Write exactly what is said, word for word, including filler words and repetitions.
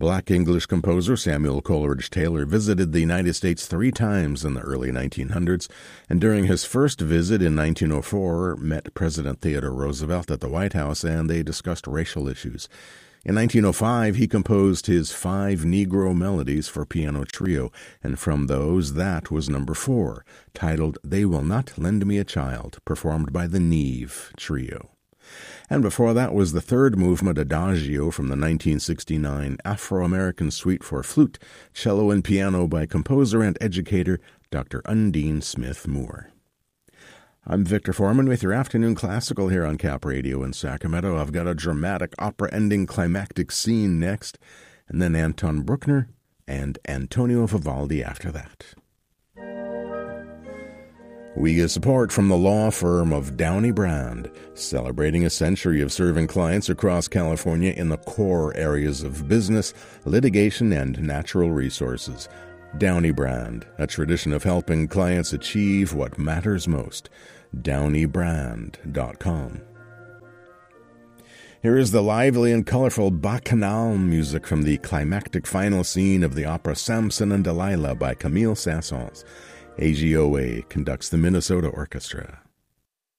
Black English composer Samuel Coleridge Taylor visited the United States three times in the early nineteen hundreds, and during his first visit in nineteen oh four met President Theodore Roosevelt at the White House, and they discussed racial issues. In nineteen oh five, he composed his Five Negro Melodies for Piano Trio, and from those, that was number four, titled They Will Not Lend Me a Child, performed by the Neve Trio. And before that was the third movement Adagio from the nineteen sixty-nine Afro-American Suite for Flute, Cello, and Piano by composer and educator Doctor Undine Smith Moore. I'm Victor Foreman with your afternoon classical here on Cap Radio in Sacramento. I've got a dramatic opera-ending climactic scene next, and then Anton Bruckner and Antonio Vivaldi after that. We get support from the law firm of Downey Brand, celebrating a century of serving clients across California in the core areas of business, litigation, and natural resources. Downey Brand, a tradition of helping clients achieve what matters most. downey brand dot com. Here is the lively and colorful bacchanal music from the climactic final scene of the opera Samson and Delilah by Camille Saint-Saëns. A G O A conducts the Minnesota Orchestra.